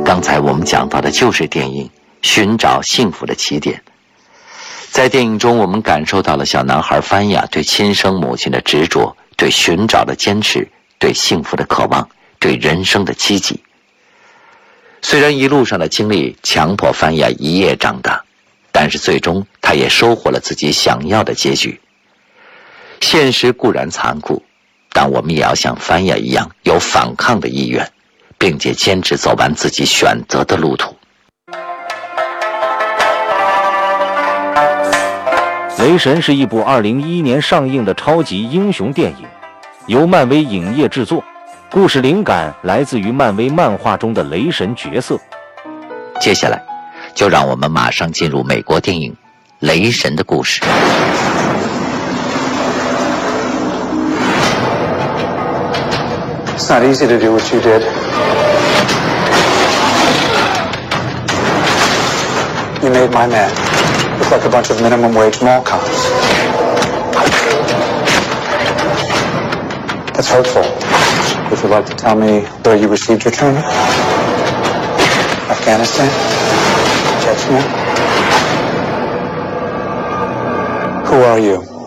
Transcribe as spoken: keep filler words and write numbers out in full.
刚才我们讲到的就是电影《寻找幸福的起点》。在电影中，我们感受到了小男孩范雅对亲生母亲的执着，对寻找的坚持，对幸福的渴望，对人生的积极。虽然一路上的经历强迫范雅一夜长大，但是最终他也收获了自己想要的结局。现实固然残酷，但我们也要像范雅一样有反抗的意愿，并且坚持走完自己选择的路途。 雷神是一部二零一一年上映的超级英雄电影，由漫威影业制作，故事灵感来自于漫威漫画中的雷神角色。 接下来就让我们马上进入美国电影《雷神的故事》。 It's not easy to do what you did. You made my man look like a bunch of minimum wage mall cops. That's hurtful. Would you like to tell me where you received your training? Afghanistan? Chechnya? Who are you?